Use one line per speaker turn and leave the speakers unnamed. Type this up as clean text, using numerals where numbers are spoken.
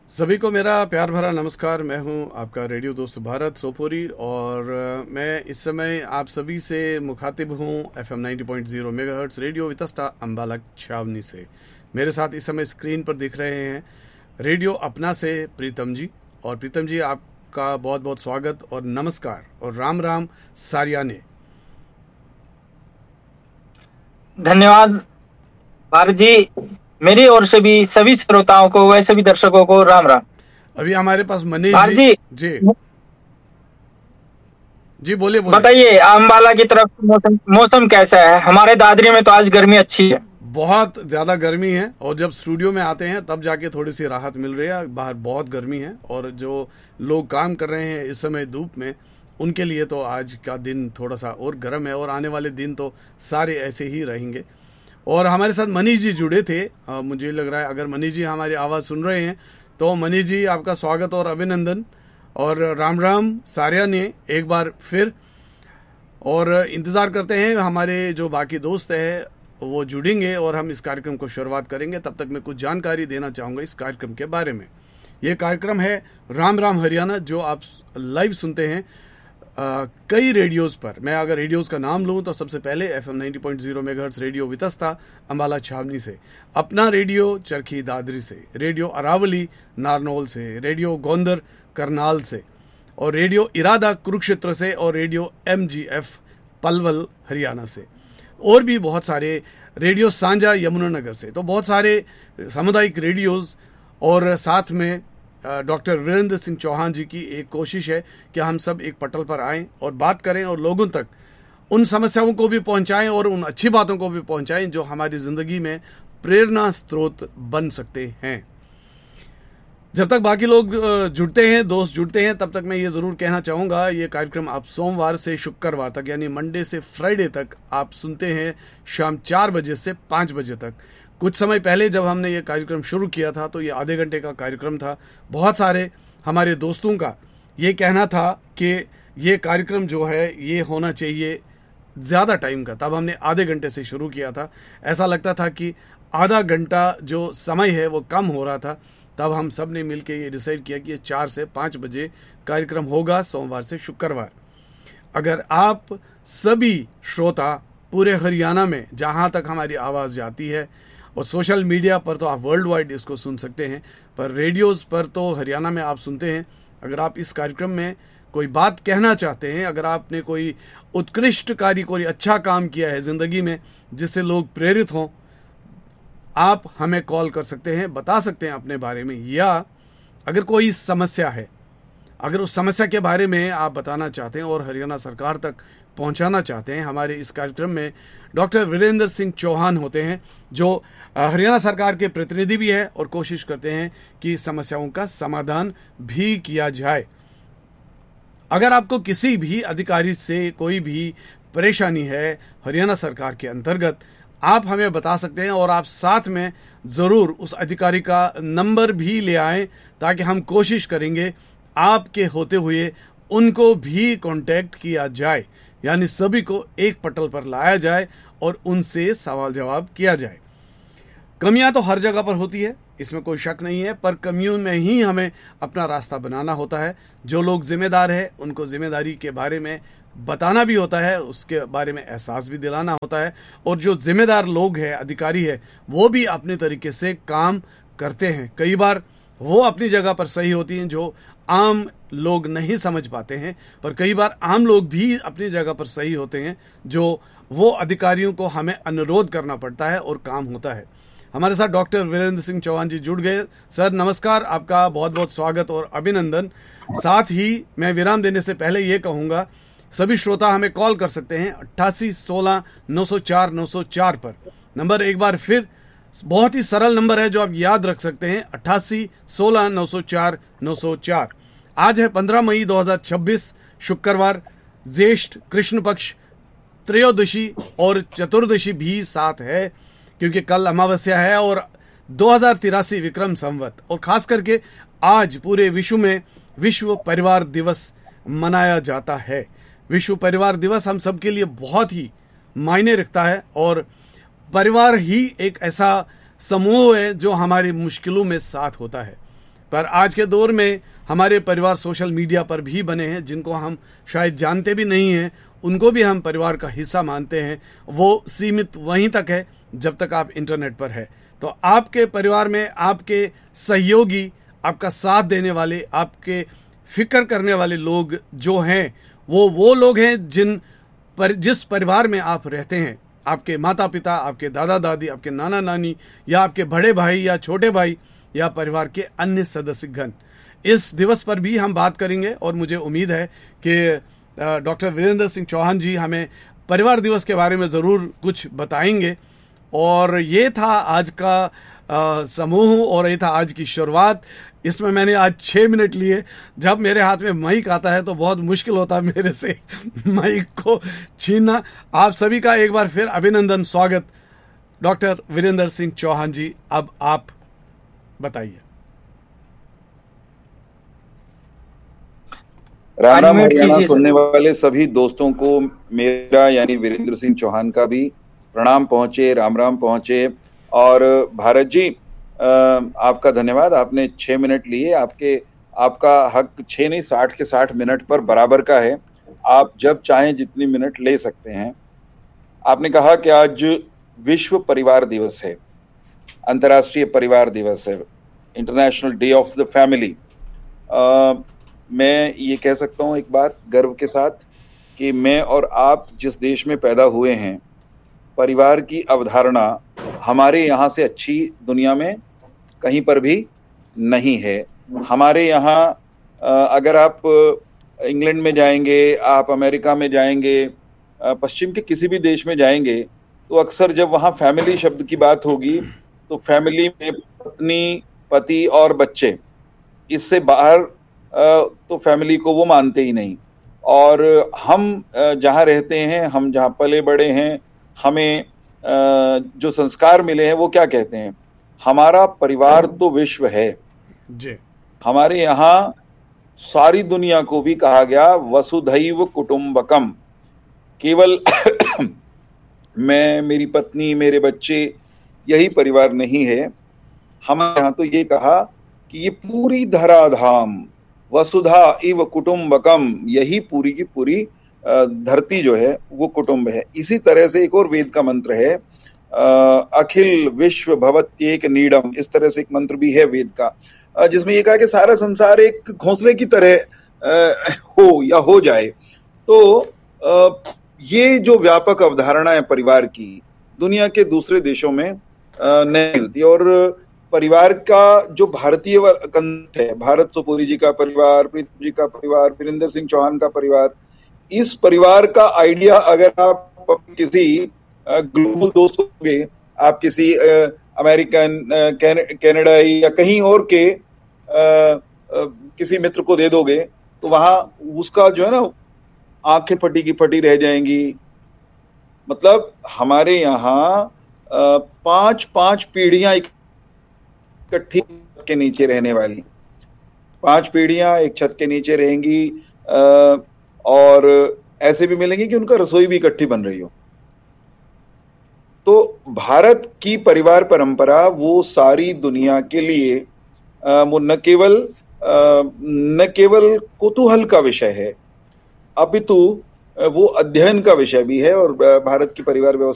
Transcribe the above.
सभी को मेरा प्यार भरा नमस्कार। मैं हूं आपका रेडियो दोस्त भारत सोपोरी और मैं इस समय आप सभी से मुखातिब हूं FM 90.0 megahertz radio Vitasta Ambala छावनी से। मेरे साथ इस समय स्क्रीन पर दिख रहे हैं रेडियो अपना से प्रीतम जी। और प्रीतम जी, आपका बहुत बहुत स्वागत और नमस्कार और राम राम सारियाने।
धन्यवाद भारत जी। मेरी ओर से भी सभी श्रोताओं को वैसे भी दर्शकों को राम राम।
अभी हमारे पास मनीष
जी
जी जी बोलिए।
बताइए, अंबाला की तरफ मौसम कैसा है? हमारे दादरी में तो आज गर्मी अच्छी है,
बहुत ज्यादा गर्मी है और जब स्टूडियो में आते हैं तब जाके थोड़ी सी राहत मिल रही है। बाहर बहुत गर्मी है और जो लोग काम कर रहे हैं इस समय धूप में, उनके लिए तो आज का दिन थोड़ा सा और गर्म है और आने वाले दिन तो सारे ऐसे ही रहेंगे। और हमारे साथ मनीष जी जुड़े थे। मुझे लग रहा है अगर मनीष जी हमारी आवाज़ सुन रहे हैं तो मनीष जी, आपका स्वागत और अभिनंदन और राम राम सारिया ने एक बार फिर। और इंतज़ार करते हैं हमारे जो बाकी दोस्त हैं वो जुड़ेंगे और हम इस कार्यक्रम को शुरुआत करेंगे। तब तक मैं कुछ जानकारी देना चाहूँगा इस कार्यक्रम के बारे में। ये कार्यक्रम है राम राम हरियाणा, जो आप लाइव सुनते हैं कई रेडियोज पर। मैं अगर रेडियोज का नाम लूं तो सबसे पहले FM 90.0 megahertz radio Vitasta Ambala छावनी से, अपना रेडियो चरखी दादरी से, रेडियो अरावली नारनौल से, रेडियो गोंदर करनाल से, और रेडियो इरादा कुरुक्षेत्र से, और रेडियो MGF पलवल हरियाणा से, और भी बहुत सारे रेडियो सांझा यमुनानगर से। तो बहुत सारे सामुदायिक रेडियोज। और साथ में डॉक्टर वीरेंद्र सिंह चौहान जी की एक कोशिश है कि हम सब एक पटल पर आएं और बात करें और लोगों तक उन समस्याओं को भी पहुंचाएं और उन अच्छी बातों को भी पहुंचाएं जो हमारी जिंदगी में प्रेरणा स्रोत बन सकते हैं। जब तक बाकी लोग जुड़ते हैं, दोस्त जुड़ते हैं, तब तक मैं ये जरूर कहना चाहूंगा, ये कार्यक्रम आप सोमवार से शुक्रवार तक यानी मंडे से फ्राइडे तक आप सुनते हैं शाम 4 बजे से 5 बजे तक। कुछ समय पहले जब हमने ये कार्यक्रम शुरू किया था तो ये आधे घंटे का कार्यक्रम था। बहुत सारे हमारे दोस्तों का ये कहना था कि ये कार्यक्रम जो है ये होना चाहिए ज़्यादा टाइम का, तब हमने आधे घंटे से शुरू किया था। ऐसा लगता था कि आधा घंटा जो समय है वो कम हो रहा था। तब हम सब ने मिल के ये डिसाइड किया कि ये 4 से 5 बजे कार्यक्रम होगा सोमवार से शुक्रवार। अगर आप सभी श्रोता पूरे हरियाणा में जहाँ तक हमारी आवाज़ जाती है, और सोशल मीडिया पर तो आप वर्ल्ड वाइड इसको सुन सकते हैं, पर रेडियोज़ पर तो हरियाणा में आप सुनते हैं। अगर आप इस कार्यक्रम में कोई बात कहना चाहते हैं, अगर आपने कोई उत्कृष्ट कार्य, कोई अच्छा काम किया है ज़िंदगी में जिससे लोग प्रेरित हों, आप हमें कॉल कर सकते हैं, बता सकते हैं अपने बारे में। या अगर कोई समस्या है, अगर उस समस्या के बारे में आप बताना चाहते हैं और हरियाणा सरकार तक पहुंचाना चाहते हैं, हमारे इस कार्यक्रम में डॉक्टर वीरेंद्र सिंह चौहान होते हैं जो हरियाणा सरकार के प्रतिनिधि भी है और कोशिश करते हैं कि समस्याओं का समाधान भी किया जाए। अगर आपको किसी भी अधिकारी से कोई भी परेशानी है हरियाणा सरकार के अंतर्गत, आप हमें बता सकते हैं और आप साथ में ज़रूर उस अधिकारी का नंबर भी ले आएं, ताकि हम कोशिश करेंगे आपके होते हुए उनको भी कांटेक्ट किया जाए, यानी सभी को एक पटल पर लाया जाए और उनसे सवाल जवाब किया जाए। कमियां तो हर जगह पर होती है, इसमें कोई शक नहीं है, पर कमियों में ही हमें अपना रास्ता बनाना होता है। जो लोग जिम्मेदार हैं उनको जिम्मेदारी के बारे में बताना भी होता है, उसके बारे में एहसास भी दिलाना होता है, और जो जिम्मेदार लोग हैं, अधिकारी है, वो भी अपने तरीके से काम करते हैं। कई बार वो अपनी जगह पर सही होती हैं जो आम लोग नहीं समझ पाते हैं, पर कई बार आम लोग भी अपनी जगह पर सही होते हैं जो वो अधिकारियों को हमें अनुरोध करना पड़ता है और काम होता है। हमारे साथ डॉक्टर वीरेंद्र सिंह चौहान जी जुड़ गए। सर नमस्कार, आपका बहुत बहुत स्वागत और अभिनंदन। साथ ही मैं विराम देने से पहले ये कहूँगा, सभी श्रोता हमें कॉल कर सकते हैं 88 16 904 904 पर। नंबर एक बार फिर, बहुत ही सरल नंबर है जो आप याद रख सकते हैं, 88 16 904 904। आज है 15 मई 2026 शुक्रवार, ज्येष्ठ कृष्ण पक्ष त्रयोदशी और चतुर्दशी भी साथ है, क्योंकि कल अमावस्या है और 2083 विक्रम संवत। और खास करके आज पूरे विश्व में विश्व परिवार दिवस मनाया जाता है। विश्व परिवार दिवस हम सबके लिए बहुत ही मायने रखता है, और परिवार ही एक ऐसा समूह है जो हमारी मुश्किलों में साथ होता है। पर आज के दौर में हमारे परिवार सोशल मीडिया पर भी बने हैं, जिनको हम शायद जानते भी नहीं हैं, उनको भी हम परिवार का हिस्सा मानते हैं। वो सीमित वहीं तक है जब तक आप इंटरनेट पर है। तो आपके परिवार में आपके सहयोगी, आपका साथ देने वाले, आपके फिक्र करने वाले लोग जो हैं, वो लोग हैं जिस परिवार में आप रहते हैं। आपके माता पिता, आपके दादा दादी, आपके नाना नानी, या आपके बड़े भाई या छोटे भाई, या परिवार के अन्य सदस्यगण। इस दिवस पर भी हम बात करेंगे और मुझे उम्मीद है कि डॉक्टर वीरेंद्र सिंह चौहान जी हमें परिवार दिवस के बारे में ज़रूर कुछ बताएंगे। और ये था आज का समूह, और ये था आज की शुरुआत। इसमें मैंने आज 6 मिनट लिए। जब मेरे हाथ में माइक आता है तो बहुत मुश्किल होता है मेरे से माइक को छीनना। आप सभी का एक बार फिर अभिनंदन, स्वागत। डॉक्टर वीरेंद्र सिंह चौहान जी, अब आप बताइए।
राम राम हरियाणा सुनने वाले सभी दोस्तों को मेरा यानी वीरेंद्र सिंह चौहान का भी प्रणाम पहुंचे, राम राम पहुंचे। और भारत जी, आपका धन्यवाद, आपने 6 मिनट लिए। आपका हक 6 नहीं 60 के 60 मिनट पर बराबर का है। आप जब चाहें जितनी मिनट ले सकते हैं। आपने कहा कि आज विश्व परिवार दिवस है, अंतर्राष्ट्रीय परिवार दिवस है, international day of the family. मैं ये कह सकता हूँ एक बात गर्व के साथ कि मैं और आप जिस देश में पैदा हुए हैं, परिवार की अवधारणा हमारे यहाँ से अच्छी दुनिया में कहीं पर भी नहीं है। हमारे यहाँ अगर आप इंग्लैंड में जाएंगे, आप अमेरिका में जाएंगे, पश्चिम के किसी भी देश में जाएंगे, तो अक्सर जब वहाँ फैमिली शब्द की बात होगी तो फैमिली में पत्नी, पति और बच्चे, इससे बाहर तो फैमिली को वो मानते ही नहीं। और हम जहाँ रहते हैं, हम जहाँ पले बड़े हैं, हमें जो संस्कार मिले हैं वो क्या कहते हैं, हमारा परिवार तो विश्व है
जी।
हमारे यहाँ सारी दुनिया को भी कहा गया वसुधैव कुटुंबकम। केवल मैं, मेरी पत्नी, मेरे बच्चे यही परिवार नहीं है। हमारे यहाँ तो ये कहा कि ये पूरी धराधाम वसुधा इव कुटुंबकम, यही पूरी की पूरी धरती जो है वो कुटुंब है। इसी तरह से एक और वेद का मंत्र है, अखिल विश्व भवत्येक नीडम, इस तरह से एक मंत्र भी है वेद का, जिसमें ये कहा कि सारा संसार एक घोंसले की तरह हो या हो जाए। तो ये जो व्यापक अवधारणा है परिवार की, दुनिया के दूसरे देशों में नहीं मिलती। और परिवार का जो भारतीय कंसेप्ट है, भारत सुपुरी जी का परिवार, प्रीतम जी का परिवार, वीरेंद्र सिंह चौहान का परिवार, इस परिवार का आइडिया अगर आप किसी ग्लोबल दोस्त को दोगे, आप किसी अमेरिकन, कनाडाई या कहीं और के किसी मित्र को दे दोगे, तो वहां उसका जो है ना आंखें फटी की फटी रह जाएंगी। मतलब हमारे यहाँ 5 पीढ़ियां इकट्ठी के नीचे रहने वाली, 5 पीढ़ियां एक छत के नीचे रहेंगी। और ऐसे भी मिलेंगे कि उनका रसोई भी इकट्ठी बन रही हो। तो भारत की परिवार परंपरा वो सारी दुनिया के लिए वो न केवल कुतूहल का विषय है, अपितु वो अध्ययन का विषय भी है। और भारत की परिवार व्यवस्था